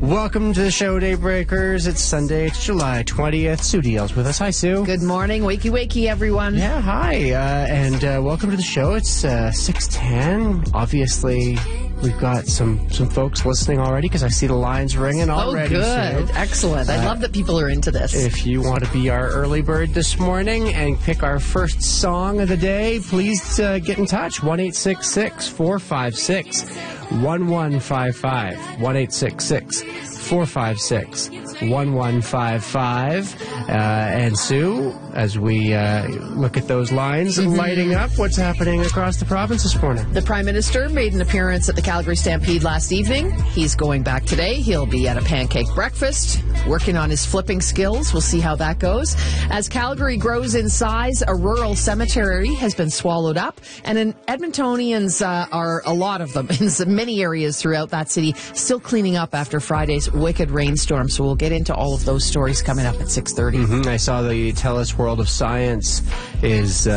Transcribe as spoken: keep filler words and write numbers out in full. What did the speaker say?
Welcome to the show, Daybreakers. It's Sunday, it's July twentieth. Sue Deal's with us. Hi, Sue. Good morning. Wakey, wakey, everyone. Yeah, hi. Uh, and uh, welcome to the show. It's uh, six ten. Obviously, we've got some, some folks listening already because I see the lines ringing already. Oh, good. Sue. Excellent. I Uh, love that people are into this. If you want to be our early bird this morning and pick our first song of the day, please uh, get in touch. one eight six six, four five six, one one five five. one eight six six, four five six, one one five five. Uh, and Sue, as we uh, look at those lines Mm-hmm. lighting up, what's happening across the province this morning? The Prime Minister made an appearance at the Calgary Stampede last evening. He's going back today. He'll be at a pancake breakfast, working on his flipping skills. We'll see how that goes. As Calgary grows in size, a rural cemetery has been swallowed up, and in Edmontonians uh, are a lot of them in so many areas throughout that city still cleaning up after Friday's wicked rainstorm. So we'll get into all of those stories coming up at six thirty. Mm-hmm. I saw the TELUS World of Science is... Uh,